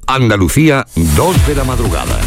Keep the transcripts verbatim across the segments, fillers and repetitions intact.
Andalucía, dos de la madrugada.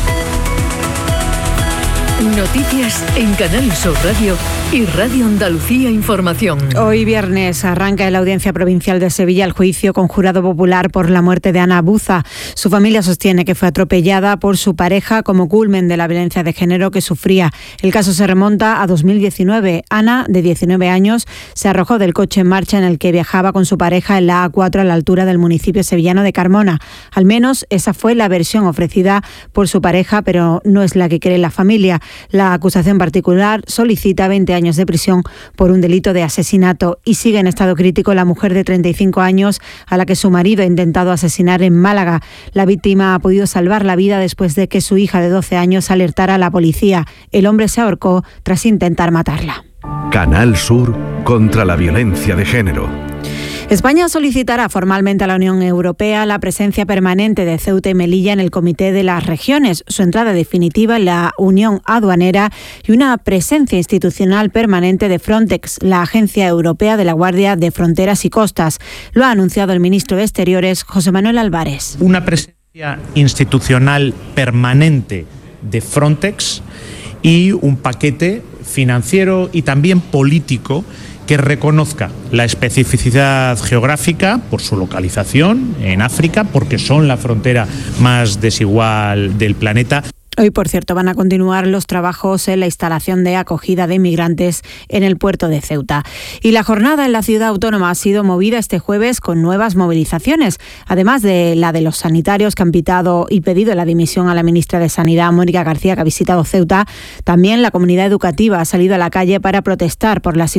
Noticias en Canal Sur Radio y Radio Andalucía Información. Hoy viernes arranca en la Audiencia Provincial de Sevilla el juicio con jurado popular por la muerte de Ana Buza. Su familia sostiene que fue atropellada por su pareja como culmen de la violencia de género que sufría. El caso se remonta a dos mil diecinueve. Ana, de diecinueve años, se arrojó del coche en marcha en el que viajaba con su pareja en la A cuatro a la altura del municipio sevillano de Carmona. Al menos esa fue la versión ofrecida por su pareja, pero no es la que cree la familia. La acusación particular solicita veinte años de prisión por un delito de asesinato y sigue en estado crítico la mujer de treinta y cinco años a la que su marido ha intentado asesinar en Málaga. La víctima ha podido salvar la vida después de que su hija de doce años alertara a la policía. El hombre se ahorcó tras intentar matarla. Canal Sur contra la violencia de género. España solicitará formalmente a la Unión Europea la presencia permanente de Ceuta y Melilla en el Comité de las Regiones, su entrada definitiva en la Unión Aduanera y una presencia institucional permanente de Frontex, la Agencia Europea de la Guardia de Fronteras y Costas. Lo ha anunciado el ministro de Exteriores, José Manuel Álvarez. Una presencia institucional permanente de Frontex y un paquete financiero y también político que reconozca la especificidad geográfica por su localización en África, porque son la frontera más desigual del planeta. Hoy, por cierto, van a continuar los trabajos en la instalación de acogida de inmigrantes en el puerto de Ceuta. Y la jornada en la ciudad autónoma ha sido movida este jueves con nuevas movilizaciones, además de la de los sanitarios que han pitado y pedido la dimisión a la ministra de Sanidad, Mónica García, que ha visitado Ceuta. También la comunidad educativa ha salido a la calle para protestar por la situación